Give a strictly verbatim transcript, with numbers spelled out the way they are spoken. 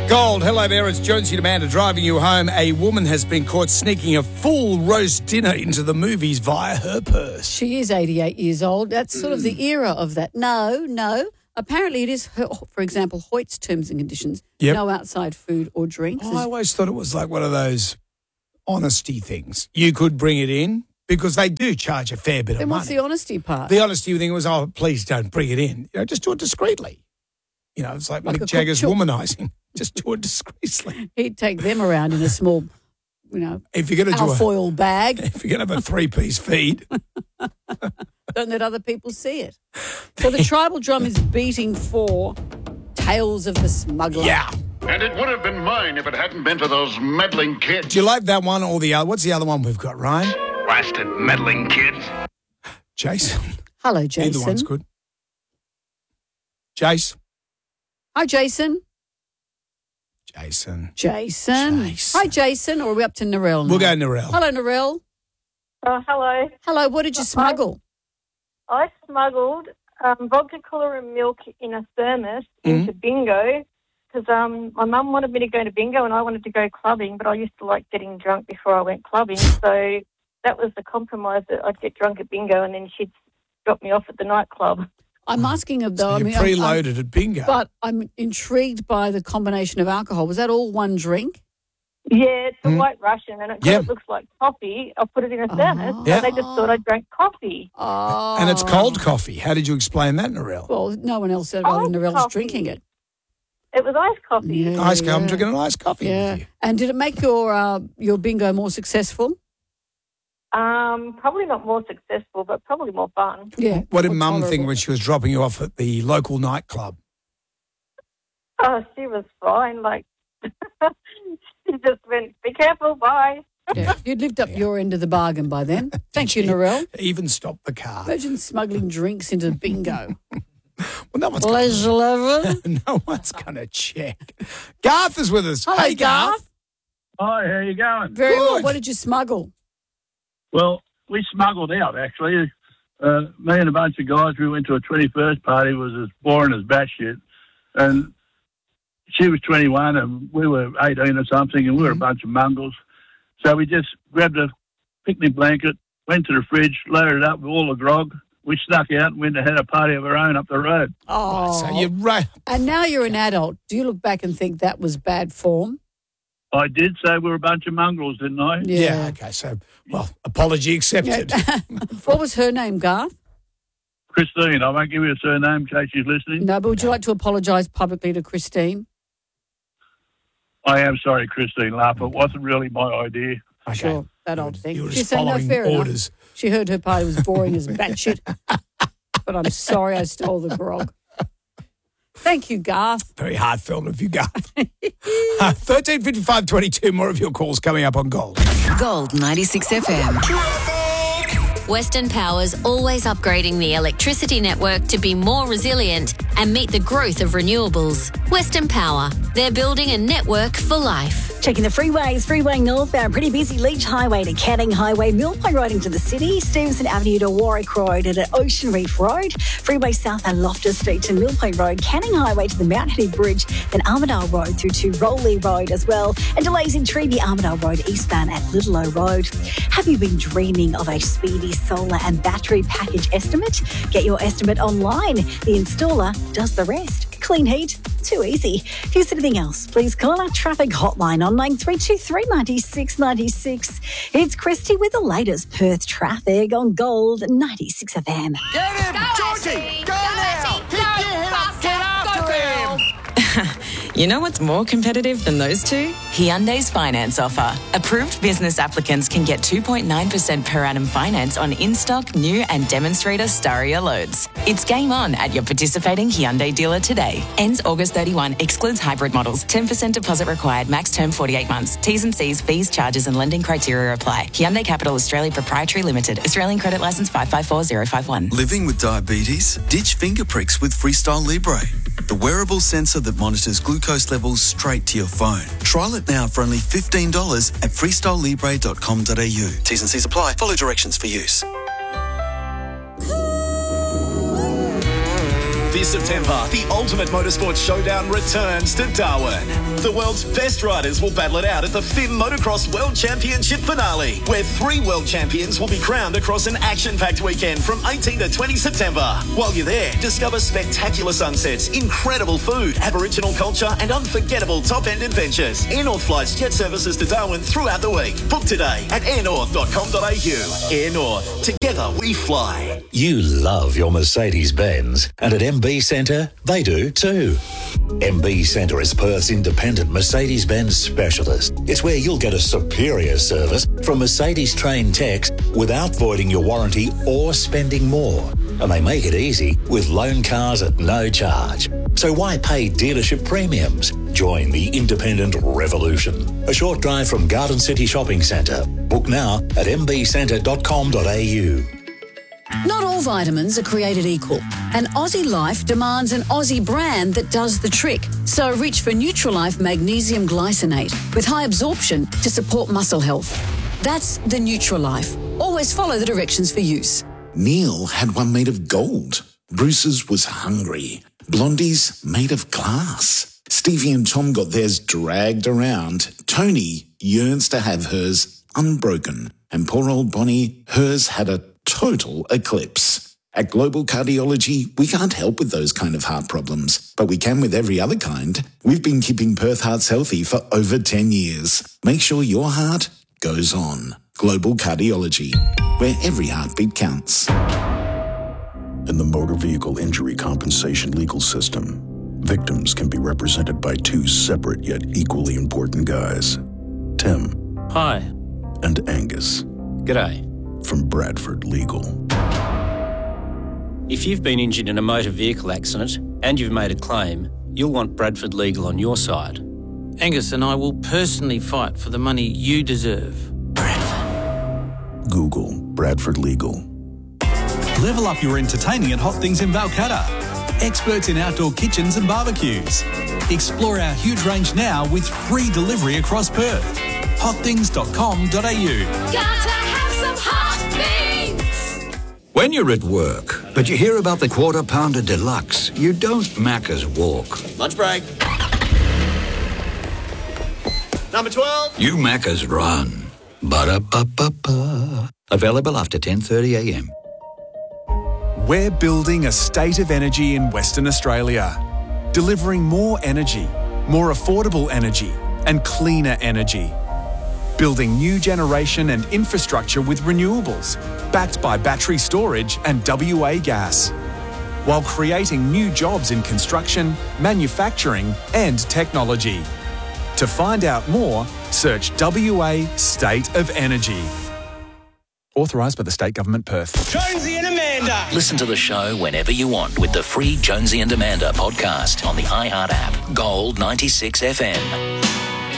Gold, hello there, it's Jonesy and Amanda driving you home. A woman has been caught sneaking a full roast dinner into the movies via her purse. She is eighty-eight years old. That's sort of the era of that. No, no. Apparently it is, her, for example, Hoyt's terms and conditions. Yep. No outside food or drinks. Oh, I always thought it was like one of those honesty things. You could bring it in because they do charge a fair bit then of money. what's the honesty part? The honesty thing was, oh, please don't bring it in. You know, just do it discreetly. You know, it's like, Like a Mick Jagger's cooked chook. womanising. Just do it discreetly. He'd take them around in a small, you know, If you're going to do a, alfoil bag. if you're going to have a three-piece feed, Don't let other people see it. So the tribal drum is beating for Tales of the Smuggler. yeah. And it would have been mine if it hadn't been to those meddling kids. Do you like that one or the other? What's the other one we've got, Ryan? Blasted meddling kids. Jason. Hello, Jason. Either one's good. Jace. Hi, Jason. Jason. Jason. Jason. Hi, Jason. Or are we up to Narelle now? We'll go Narelle. Hello, Narelle. Oh, hello. Hello, what did you smuggle? I smuggled um, vodka cooler and milk in a thermos Mm-hmm. into bingo because um, my mum wanted me to go to bingo and I wanted to go clubbing, but I used to like getting drunk before I went clubbing. So that was the compromise, that I'd get drunk at bingo and then she'd drop me off at the nightclub. I'm asking of though. So I you're mean, I'm- I'm- preloaded at bingo. but I'm intrigued by the combination of alcohol. Was that all one drink? Yeah, it's a Mm. white Russian and it, Yeah. it looks like coffee. I put it in a thermos Oh. Yeah. and they just thought I drank coffee. Oh. and it's cold coffee. How did you explain that, Narelle? Well, no one else said other than Iced Narelle's coffee. drinking it. It was iced coffee. Yeah, Ice yeah. I'm drinking an iced coffee Yeah. with you. And did it make your uh, your bingo more successful? Um, probably not more successful, but probably more fun. Yeah. What did More Mum think tolerable. when she was dropping you off at the local nightclub? Oh, she was fine. Like, she just went, be careful, bye. Yeah. You'd lived up your end of the bargain by then. Thank you, she? Narelle. Even stopped the car. Imagine smuggling drinks into bingo. Well, no one's Please, eleven. gonna, no one's going to check. Garth is with us. Hello, hey, Garth. Garth. Hi, how you going? Very well. Good. What did you smuggle? Well, we smuggled out, actually. Uh, me and a bunch of guys, we went to a twenty-first party. It was as boring as batshit. And she was twenty-one and we were eighteen or something, and we were a bunch of mongrels. So we just grabbed a picnic blanket, went to the fridge, loaded it up with all the grog. We snuck out and went and had a party of our own up the road. Oh. So you're right. And now you're an adult. Do you look back and think that was bad form? I did say we were a bunch of mongrels, didn't I? Yeah. okay. So, well, apology accepted. What was her name, Garth? Christine, I won't give you a surname in case she's listening. No, but would you like to apologise publicly to Christine? I am sorry, Christine Laugh. It wasn't really my idea. Okay. Sure, that old thing. You were She just said, no, following fair orders. enough. She heard her party was boring as batshit. But I'm sorry I stole the grog. Thank you, Garth. Very heartfelt of you, Garth. uh, thirteen fifty-five twenty-two. More of your calls coming up on Gold. Gold ninety-six F M. Western Power's always upgrading the electricity network to be more resilient and meet the growth of renewables. Western Power, they're building a network for life. Checking the freeways, Freeway northbound, pretty busy. Leach Highway to Canning Highway, Mill Point Road into the city, Stevenson Avenue to Warwick Road and at Ocean Reef Road, Freeway South and Loftus Street to Mill Point Road, Canning Highway to the Mount Hetty Bridge, then Armidale Road through to Rowley Road as well, and delays in Treeby Armidale Road eastbound at Littleow Road. Have you been dreaming of a speedy solar and battery package estimate? Get your estimate online. The installer does the rest. Clean heat, too easy. If there's anything else, please call our traffic hotline on nine three two three, nine six nine six. It's Christy with the latest Perth traffic on Gold ninety-six F M. Get him, Georgie! Go, now! Pick your head up, get after him! You know what's more competitive than those two? Hyundai's finance offer. Approved business applicants can get two point nine percent per annum finance on in-stock, new and demonstrator Staria loads. It's game on at your participating Hyundai dealer today. Ends August thirty-first, excludes hybrid models. ten percent deposit required, max term forty-eight months. T's and C's, fees, charges and lending criteria apply. Hyundai Capital Australia Proprietary Limited. Australian credit licence five five four zero five one. Living with diabetes? Ditch finger pricks with Freestyle Libre, the wearable sensor that monitors glucose levels straight to your phone. Trial it now for only fifteen dollars at freestyle libre dot com dot a u. T's and C's apply. Follow directions for use. This September, the Ultimate Motorsport Showdown returns to Darwin. The world's best riders will battle it out at the F I M Motocross World Championship finale, where three world champions will be crowned across an action-packed weekend from eighteenth to twentieth September. While you're there, discover spectacular sunsets, incredible food, Aboriginal culture, and unforgettable top-end adventures. Air North flies jet services to Darwin throughout the week. Book today at air north dot com dot a u. Air North. Together we fly. You love your Mercedes-Benz, and at M B Centre, they do too. M B Centre is Perth's independent Mercedes-Benz specialist. It's where you'll get a superior service from Mercedes-trained techs without voiding your warranty or spending more. And they make it easy with loan cars at no charge. So why pay dealership premiums? Join the independent revolution. A short drive from Garden City Shopping Centre. Book now at m b centre dot com dot a u. Not all vitamins are created equal, and Aussie Life demands an Aussie brand that does the trick. So reach for Nutrilife Magnesium Glycinate with high absorption to support muscle health. That's the Nutrilife. Always follow the directions for use. Neil had one made of gold. Bruce's was hungry. Blondie's made of glass. Stevie and Tom got theirs dragged around. Tony yearns to have hers unbroken. And poor old Bonnie, hers had a total eclipse. At Global Cardiology, we can't help with those kind of heart problems, but we can with every other kind. We've been keeping Perth hearts healthy for over ten years. Make sure your heart goes on. Global Cardiology, where every heartbeat counts. In the motor vehicle injury compensation legal system, victims can be represented by two separate yet equally important guys. Tim. Hi. And Angus. G'day. From Bradford Legal. If you've been injured in a motor vehicle accident and you've made a claim, you'll want Bradford Legal on your side. Angus and I will personally fight for the money you deserve. Google Bradford Legal. Level up your entertaining at Hot Things in Balcatta. Experts in outdoor kitchens and barbecues. Explore our huge range now with free delivery across Perth. hot things dot com dot a u. Gotta have some hot things! When you're at work, but you hear about the Quarter Pounder Deluxe, you don't Macca's walk. Lunch break. Number twelve. You Macca's run. Ba-da-ba-ba-ba. Available after ten thirty a m. We're building a state of energy in Western Australia, delivering more energy, more affordable energy, and cleaner energy. Building new generation and infrastructure with renewables, backed by battery storage and W A gas, while creating new jobs in construction, manufacturing, and technology. To find out more, search W A State of Energy. Authorised by the State Government, Perth. Jonesy and Amanda. Listen to the show whenever you want with the free Jonesy and Amanda podcast on the iHeart app. Gold ninety-six F M.